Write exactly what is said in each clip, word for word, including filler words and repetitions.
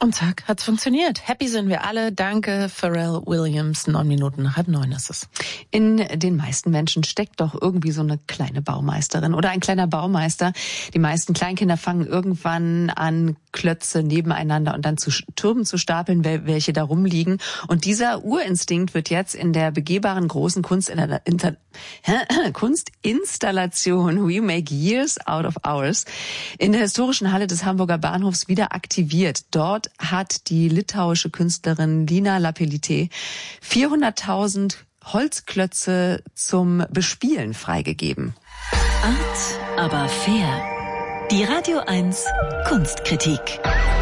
Und zack, hat's funktioniert. Happy sind wir alle. Danke, Pharrell Williams. Neun Minuten nach halb neun ist es. In den meisten Menschen steckt doch irgendwie so eine kleine Baumeisterin oder ein kleiner Baumeister. Die meisten Kleinkinder fangen irgendwann an, Klötze nebeneinander und dann zu Türmen zu stapeln, welche da rumliegen. Und dieser Urinstinkt wird jetzt in der begehbaren großen Kunstinter- Inter- Kunstinstallation We Make Years Out of Hours in der historischen Halle des Hamburger Bahnhofs wieder aktiviert. Dort hat die litauische Künstlerin Lina Lapelite vierhunderttausend Holzklötze zum Bespielen freigegeben. Art, aber fair. Die Radio eins Kunstkritik.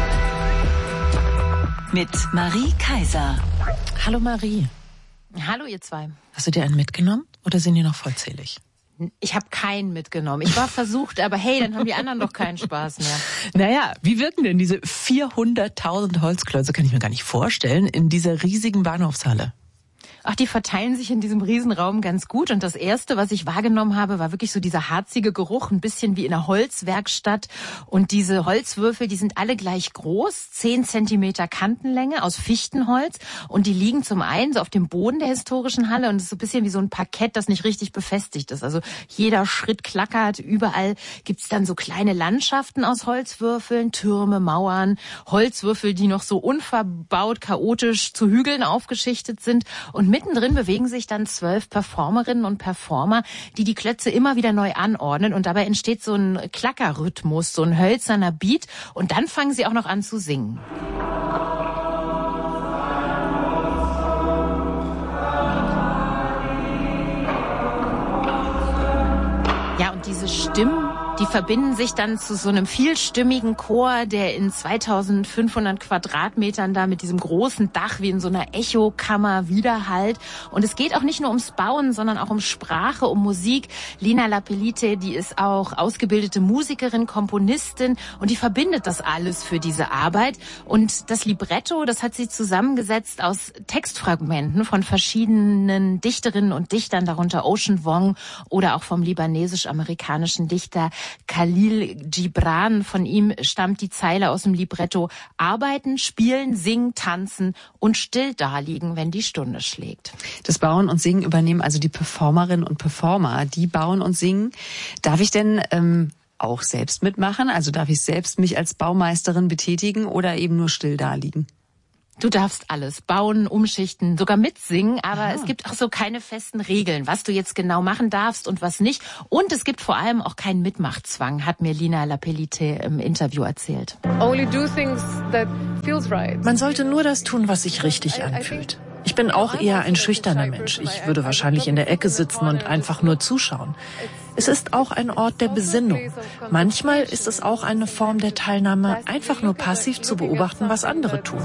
Mit Marie Kaiser. Hallo Marie. Hallo ihr zwei. Hast du dir einen mitgenommen oder sind die noch vollzählig? Ich habe keinen mitgenommen. Ich war versucht, aber hey, dann haben die anderen doch keinen Spaß mehr. Naja, wie wirken denn diese vierhunderttausend Holzklötze, kann ich mir gar nicht vorstellen, in dieser riesigen Bahnhofshalle? Ach, die verteilen sich in diesem Riesenraum ganz gut. Und das Erste, was ich wahrgenommen habe, war wirklich so dieser harzige Geruch, ein bisschen wie in einer Holzwerkstatt. Und diese Holzwürfel, die sind alle gleich groß, zehn Zentimeter Kantenlänge aus Fichtenholz. Und die liegen zum einen so auf dem Boden der historischen Halle und es ist so ein bisschen wie so ein Parkett, das nicht richtig befestigt ist. Also jeder Schritt klackert, überall gibt's dann so kleine Landschaften aus Holzwürfeln, Türme, Mauern, Holzwürfel, die noch so unverbaut, chaotisch zu Hügeln aufgeschichtet sind. Und mittendrin bewegen sich dann zwölf Performerinnen und Performer, die die Klötze immer wieder neu anordnen und dabei entsteht so ein Klackerrhythmus, so ein hölzerner Beat und dann fangen sie auch noch an zu singen. Ja, und diese Stimmen, die verbinden sich dann zu so einem vielstimmigen Chor, der in zweitausendfünfhundert Quadratmetern da mit diesem großen Dach wie in so einer Echokammer widerhallt. Und es geht auch nicht nur ums Bauen, sondern auch um Sprache, um Musik. Lina Lapelite, die ist auch ausgebildete Musikerin, Komponistin und die verbindet das alles für diese Arbeit. Und das Libretto, das hat sie zusammengesetzt aus Textfragmenten von verschiedenen Dichterinnen und Dichtern, darunter Ocean Vuong oder auch vom libanesisch-amerikanischen Dichter Khalil Gibran. Von ihm stammt die Zeile aus dem Libretto: Arbeiten, spielen, singen, tanzen und still daliegen, wenn die Stunde schlägt. Das Bauen und Singen übernehmen also die Performerinnen und Performer, die bauen und singen. Darf ich denn ähm, auch selbst mitmachen? Also darf ich selbst mich als Baumeisterin betätigen oder eben nur still daliegen? Du darfst alles bauen, umschichten, sogar mitsingen, aber ah. es gibt auch so keine festen Regeln, was du jetzt genau machen darfst und was nicht. Und es gibt vor allem auch keinen Mitmachzwang, hat mir Lina Lapelite im Interview erzählt. Only do things that feels right. Man sollte nur das tun, was sich richtig anfühlt. Ich bin auch eher ein schüchterner Mensch. Ich würde wahrscheinlich in der Ecke sitzen und einfach nur zuschauen. Es ist auch ein Ort der Besinnung. Manchmal ist es auch eine Form der Teilnahme, einfach nur passiv zu beobachten, was andere tun.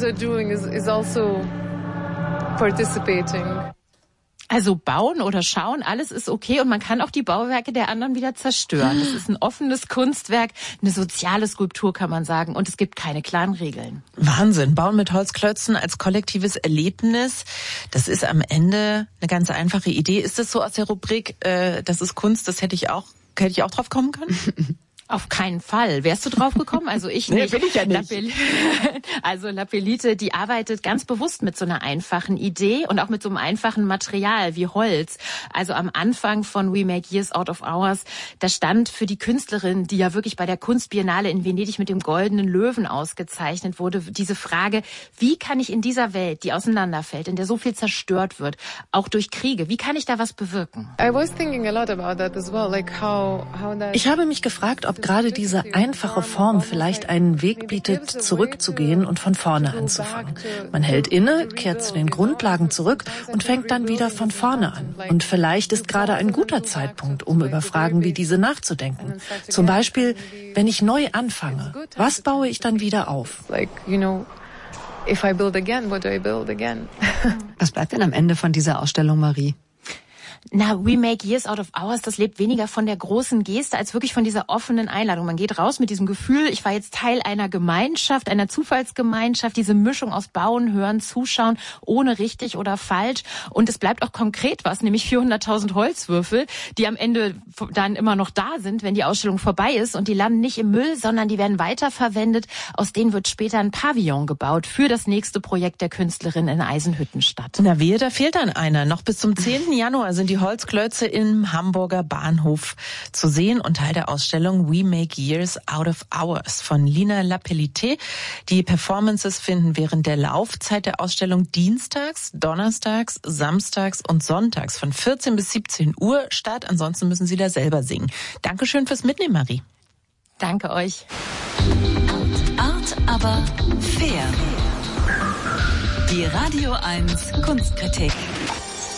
Also bauen oder schauen, alles ist okay und man kann auch die Bauwerke der anderen wieder zerstören. Es ist ein offenes Kunstwerk, eine soziale Skulptur, kann man sagen, und es gibt keine klaren Regeln. Wahnsinn, Bauen mit Holzklötzen als kollektives Erlebnis, das ist am Ende eine ganz einfache Idee. Ist das so aus der Rubrik, äh, das ist Kunst, das hätte ich auch, hätte ich auch drauf kommen können? Auf keinen Fall. Wärst du drauf gekommen? Also ich nicht. Nee, bin ich ja nicht. Lapel- also Lapelite, die arbeitet ganz bewusst mit so einer einfachen Idee und auch mit so einem einfachen Material wie Holz. Also am Anfang von We Make Years Out of Hours, da stand für die Künstlerin, die ja wirklich bei der Kunstbiennale in Venedig mit dem Goldenen Löwen ausgezeichnet wurde, diese Frage, wie kann ich in dieser Welt, die auseinanderfällt, in der so viel zerstört wird, auch durch Kriege, wie kann ich da was bewirken? Ich habe mich gefragt, ob gerade diese einfache Form vielleicht einen Weg bietet, zurückzugehen und von vorne anzufangen. Man hält inne, kehrt zu den Grundlagen zurück und fängt dann wieder von vorne an. Und vielleicht ist gerade ein guter Zeitpunkt, um über Fragen wie diese nachzudenken. Zum Beispiel, wenn ich neu anfange, was baue ich dann wieder auf? Was bleibt denn am Ende von dieser Ausstellung, Marie? Na, We Make Years Out of Hours, das lebt weniger von der großen Geste als wirklich von dieser offenen Einladung. Man geht raus mit diesem Gefühl, ich war jetzt Teil einer Gemeinschaft, einer Zufallsgemeinschaft, diese Mischung aus Bauen, Hören, Zuschauen, ohne richtig oder falsch. Und es bleibt auch konkret was, nämlich vierhunderttausend Holzwürfel, die am Ende dann immer noch da sind, wenn die Ausstellung vorbei ist. Und die landen nicht im Müll, sondern die werden weiterverwendet. Aus denen wird später ein Pavillon gebaut für das nächste Projekt der Künstlerin in Eisenhüttenstadt. Na wehe, da fehlt dann einer. Noch bis zum zehnten Januar sind die Holzklötze im Hamburger Bahnhof zu sehen und Teil der Ausstellung We Make Years Out of Hours von Lina Lapellité. Die Performances finden während der Laufzeit der Ausstellung dienstags, donnerstags, samstags und sonntags von vierzehn bis siebzehn Uhr statt. Ansonsten müssen Sie da selber singen. Dankeschön fürs Mitnehmen, Marie. Danke euch. Art, aber fair. Die Radio eins Kunstkritik.